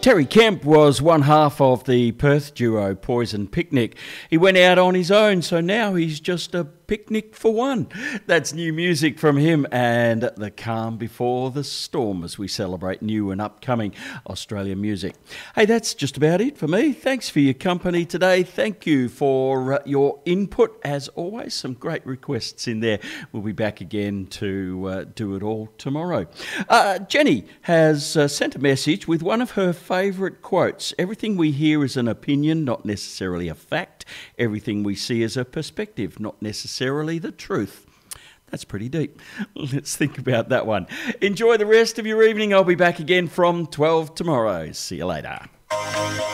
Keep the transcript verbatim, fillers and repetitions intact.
Terry Kemp was one half of the Perth duo Poison Picnic. He went out on his own, so now he's just a picnic for one. That's new music from him and The Calm Before the Storm as we celebrate new and upcoming Australian music. Hey, that's just about it for me. Thanks for your company today. Thank you for uh, your input. As always, some great requests in there. We'll be back again to uh, do it all tomorrow. Uh, Jenny has uh, sent a message with one of her favourite quotes. Everything we hear is an opinion, not necessarily a fact. Everything we see is a perspective, not necessarily the truth. That's pretty deep. Let's think about that one. Enjoy the rest of your evening. I'll be back again from twelve tomorrow. See you later.